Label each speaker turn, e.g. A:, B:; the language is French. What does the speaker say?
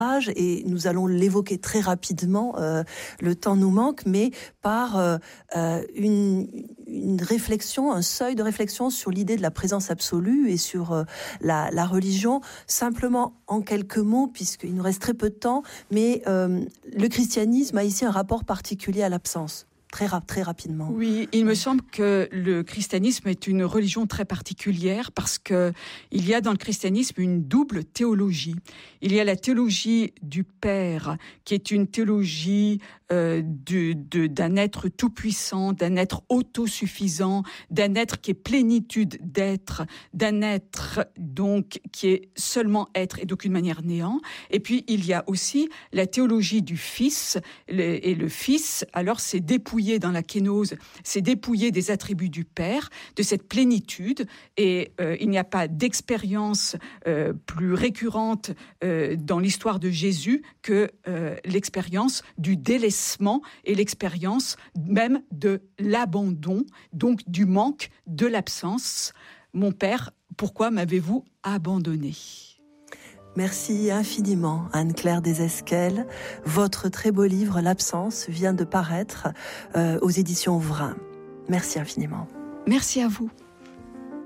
A: et nous allons l'évoquer très rapidement, le temps nous manque, mais par une réflexion, un seuil de réflexion sur l'idée de la présence absolue et sur la religion, simplement en quelques mots, puisqu'il nous reste très peu de temps, mais le christianisme a ici un rapport particulier à l'absence. Très rapidement.
B: Oui, il me semble que le christianisme est une religion très particulière parce que il y a dans le christianisme une double théologie. Il y a la théologie du Père, qui est une théologie d'un être tout-puissant, d'un être autosuffisant, d'un être qui est plénitude d'être, d'un être donc qui est seulement être et d'aucune manière néant. Et puis il y a aussi la théologie du Fils, et le Fils, alors c'est dépouillé dans la kénose, c'est dépouillé des attributs du Père, de cette plénitude, et il n'y a pas d'expérience plus récurrente dans l'histoire de Jésus que l'expérience du délaissement et l'expérience même de l'abandon, donc du manque, de l'absence. Mon Père, pourquoi m'avez-vous abandonné ?
A: Merci infiniment, Anne-Claire Desesquelles. Votre très beau livre, L'absence, vient de paraître aux éditions Vrin. Merci infiniment.
B: Merci à vous.